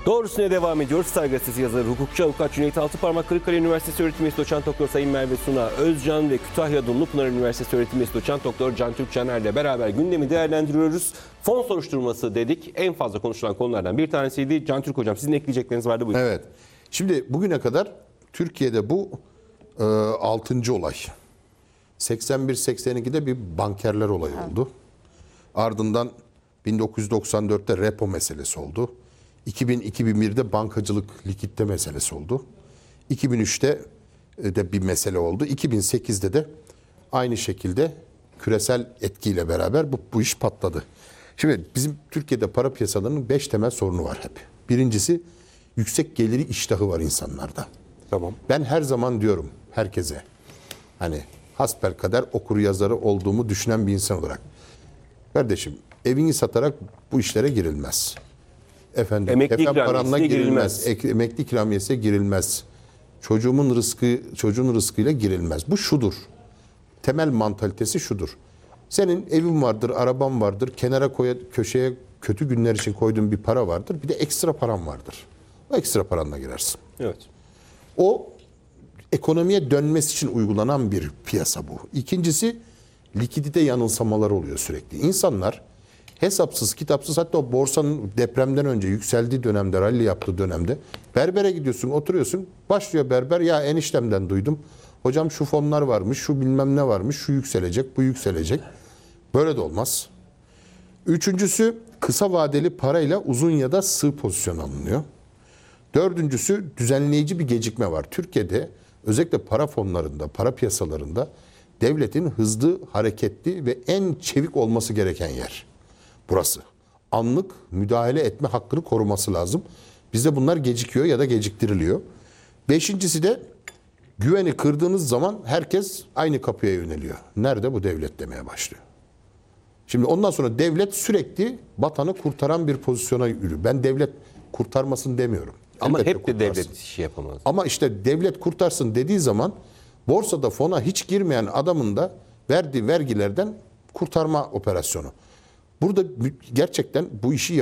Doğrusuna devam ediyoruz. Star Gazetesi yazarı, hukukçu, avukat Cüneyt Altıparmak, Kırıkkale Üniversitesi öğretim üyesi doçent doktor Sayın Merve Suna Özcan ve Kütahya Dumlupınar Üniversitesi öğretim üyesi doçent doktor Can Türk Caner'le beraber gündemi değerlendiriyoruz. Fon soruşturması dedik. En fazla konuşulan konulardan bir tanesiydi. Can Türk hocam, sizin ekleyecekleriniz vardı, buyurun. Evet. Şimdi bugüne kadar Türkiye'de bu 6. olay. 81-82'de bir bankerler olayı oldu. Ardından 1994'te repo meselesi oldu. 2000-2001'de bankacılık likitte meselesi oldu. 2003'te de bir mesele oldu. 2008'de de aynı şekilde küresel etkiyle beraber bu iş patladı. Şimdi bizim Türkiye'de para piyasalarının 5 temel sorunu var hep. Birincisi, yüksek geliri iştahı var insanlarda. Tamam. Ben her zaman diyorum herkese, hani hasbelkader okur yazarı olduğumu düşünen bir insan olarak, kardeşim evini satarak bu işlere girilmez. Efendim, Emekli paranla ikramiyesine girilmez. Emekli ikramiyesine girilmez. Çocuğun rızkıyla girilmez. Bu şudur. Temel mantalitesi şudur. Senin evin vardır, araban vardır, kenara köşeye kötü günler için koyduğun bir para vardır. Bir de ekstra paran vardır. O ekstra paranla girersin. Evet. O ekonomiye dönmesi için uygulanan bir piyasa bu. İkincisi, likidite yanılsamaları oluyor sürekli. İnsanlar hesapsız, kitapsız, hatta o borsanın depremden önce yükseldiği dönemde, rally yaptığı dönemde berbere gidiyorsun, oturuyorsun, başlıyor berber, ya eniştemden duydum. Hocam şu fonlar varmış, şu bilmem ne varmış, şu yükselecek, bu yükselecek. Böyle de olmaz. Üçüncüsü, kısa vadeli parayla uzun ya da sığ pozisyon alınıyor. Dördüncüsü, düzenleyici bir gecikme var. Türkiye'de özellikle para fonlarında, para piyasalarında devletin hızlı, hareketli ve en çevik olması gereken yer. Burası. Anlık müdahale etme hakkını koruması lazım. Bizde bunlar gecikiyor ya da geciktiriliyor. Beşincisi de, güveni kırdığınız zaman herkes aynı kapıya yöneliyor. Nerede bu devlet demeye başlıyor. Şimdi ondan sonra devlet sürekli vatanı kurtaran bir pozisyona yürüyor. Ben devlet kurtarmasın demiyorum. Ama Elbette hep de kurtarsın. devlet işi yapamaz. Ama işte devlet kurtarsın dediği zaman borsada fona hiç girmeyen adamın da verdiği vergilerden kurtarma operasyonu. Burada gerçekten bu işi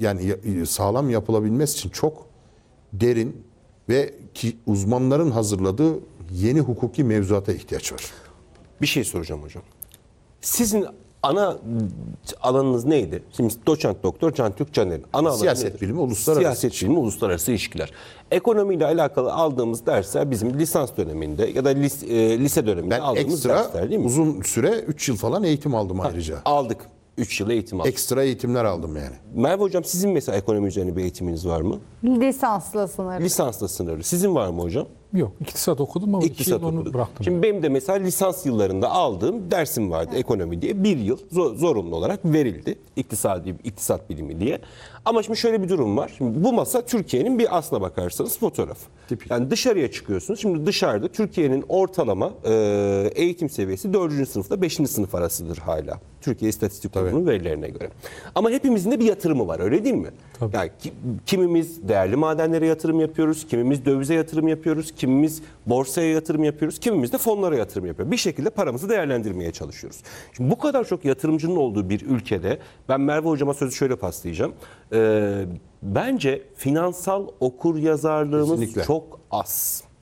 sağlam yapılabilmesi için çok derin ve uzmanların hazırladığı yeni hukuki mevzuata ihtiyaç var. Bir şey soracağım hocam. Sizin ana alanınız neydi? Şimdi doçent doktor Can Türk Caner'in ana alanı Siyaset nedir? bilimi, uluslararası. Siyaset bilimi, uluslararası ilişkiler. Ekonomiyle alakalı aldığımız dersler bizim lisans döneminde ya da lise döneminde Ben aldığımız ekstra dersler değil mi? uzun süre 3 yıl falan eğitim aldım ayrıca. Aldık. 3 yıl eğitim aldık. Ekstra eğitimler aldım yani. Merve hocam, sizin mesela ekonomi üzerine bir eğitiminiz var mı? Lisansla sınırlı. Lisansla sınırlı. Sizin var mı hocam? Yok, iktisat okudum ama 2 İktisat yıl onu okuduk. bıraktım. Şimdi benim de mesela lisans yıllarında aldığım dersim vardı, ekonomi diye. 1 yıl zorunlu olarak verildi. İktisat bilimi diye. Ama şimdi şöyle bir durum var. Şimdi bu masa Türkiye'nin bir, aslına bakarsanız, fotoğrafı. Yani dışarıya çıkıyorsunuz. Şimdi dışarıda Türkiye'nin ortalama eğitim seviyesi 4. sınıfla 5. sınıf arasıdır hala. Türkiye İstatistik Kurumu'nun verilerine göre. Ama hepimizin de bir yatırımı var, öyle değil mi? Tabii. Yani kimimiz değerli madenlere yatırım yapıyoruz, kimimiz dövize yatırım yapıyoruz, kimimiz borsaya yatırım yapıyoruz, kimimiz de fonlara yatırım yapıyoruz. Bir şekilde paramızı değerlendirmeye çalışıyoruz. Şimdi bu kadar çok yatırımcının olduğu bir ülkede ben Merve hocama sözü şöyle paslayacağım. Bence finansal okuryazarlığımız Kesinlikle. çok az.